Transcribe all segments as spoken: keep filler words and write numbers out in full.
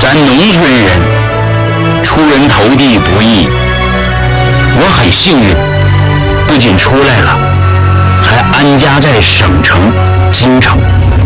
咱农村人出人头地不易，我很幸运，不仅出来了，还安家在省城京城。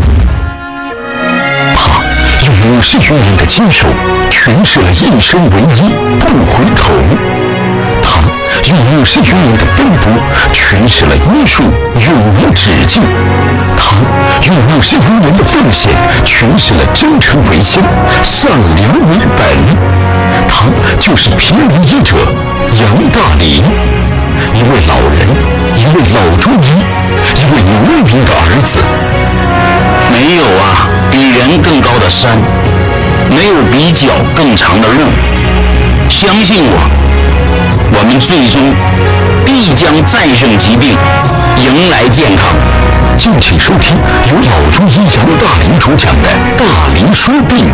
他用五十余年的坚守诠释了一生唯一不回头，他用五十余年的奔波诠释了医术永无止境，他用五十余年的奉献诠释了真诚为先，善良为本。他就是平民医者杨大林，一位老人，一位老中医，一位农民的儿子。 没有啊比人更高的山，没有比脚更长的路。相信我，我们最终必将战胜疾病，迎来健康。 敬请收听由老中医杨大林主讲的《大林说病》。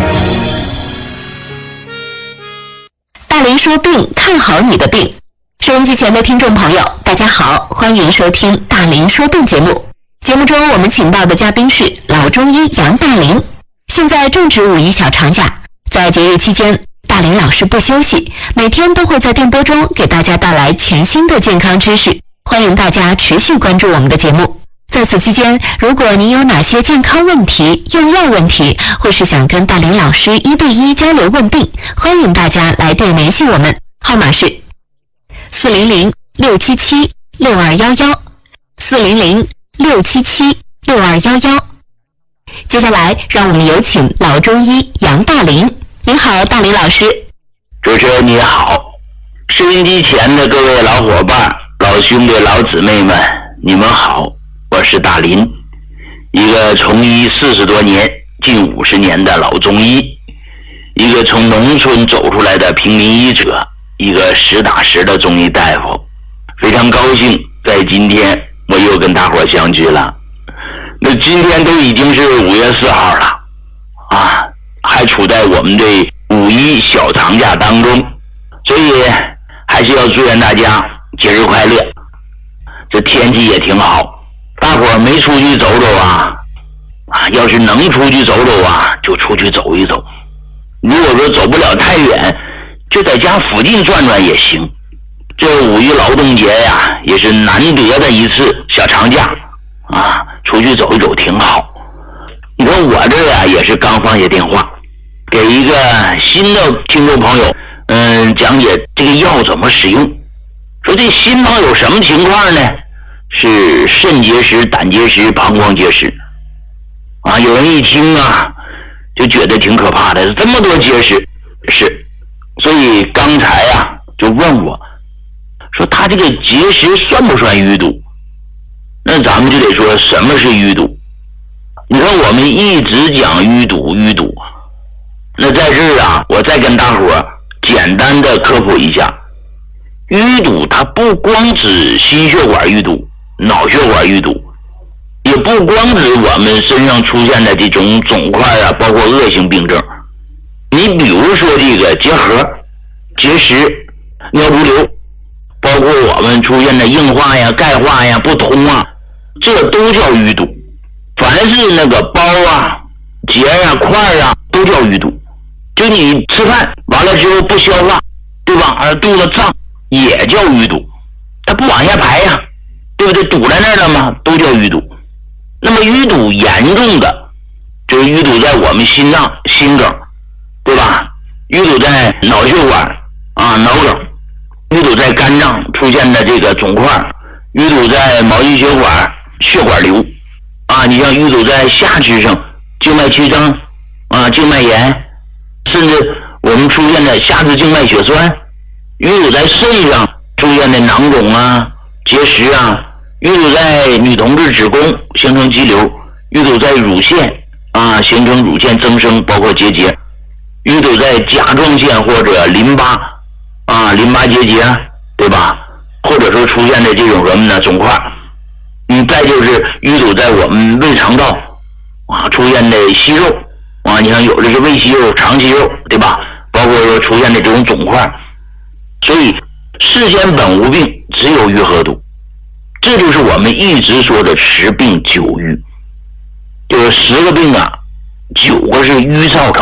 大林说病，看好你的病。收音机前的听众朋友，大家好，欢迎收听大林说病节目。节目中我们请到的嘉宾是老中医杨大林。现在正值五一小长假，在节日期间，大林老师不休息，每天都会在电波中给大家带来全新的健康知识，欢迎大家持续关注我们的节目。在此期间，如果您有哪些健康问题、用药问题，或是想跟大林老师一对一交流问病，欢迎大家来电联系我们，号码是四零零六七七六二幺幺，四零零六七七六二幺幺。接下来，让我们有请老中医杨大林。您好，大林老师。 主持人你好，收音机前的各位老伙伴、老兄弟、老姊妹们，你们好，我是大林，一个从医四十多年、近五十年的老中医，一个从农村走出来的平民医者，一个实打实的中医大夫。非常高兴，在今天我又跟大伙相聚了。那今天都已经是五月四号了啊，还处在我们的五一小长假当中，所以还是要祝愿大家节日快乐。这天气也挺好，大伙儿没出去走走啊啊，要是能出去走走啊，就出去走一走。如果说走不了太远，就在家附近转转也行。这五一劳动节呀，也是难得的一次小长假啊，出去走一走挺好。你看我这呀，也是刚放下电话，给一个新的听众朋友，嗯，讲解这个药怎么使用。说这新朋友什么情况呢？是肾结石、胆结石、膀胱结石啊。有人一听啊，就觉得挺可怕的，这么多结石。是，所以刚才啊，就问我说他这个结石算不算淤堵？那咱们就得说什么是淤堵。你看我们一直讲淤堵淤堵，那在这儿啊，我再跟大伙儿简单的科普一下，淤堵它不光指心血管淤堵、脑血管淤堵，也不光指我们身上出现的这种肿块啊，包括恶性病症。你比如说这个结核、结石、尿毒瘤，包括我们出现的硬化呀、钙化呀、不通啊，这都叫淤堵。凡是那个包啊、结啊、块啊，都叫淤堵。就你吃饭完了之后不消化，对吧？而肚子胀也叫淤堵，它不往下排呀，对不对？堵在那儿了吗？都叫淤堵。那么淤堵严重的，就是淤堵在我们心脏、心梗，对吧？淤堵在脑血管啊、脑梗，淤堵在肝脏出现的这个肿块，淤堵在毛细血管、血管瘤啊，你像淤堵在下肢上，静脉曲张啊、静脉炎，甚至我们出现的下肢静脉血栓，淤堵在肾上出现的囊肿啊、结石啊，淤堵在女同志子宫形成肌瘤，淤堵在乳腺啊形成乳腺增生，包括结节，淤堵在甲状腺或者淋巴啊淋巴结节，对吧？或者说出现的这种什么呢肿块。嗯，再就是淤堵在我们胃肠道啊出现的息肉啊，你看有的是胃息肉、肠息肉，对吧？包括说出现的这种肿块。所以世间本无病，只有愈合毒。这就是我们一直说的十病九瘀，就是十个病啊，九个是瘀造成。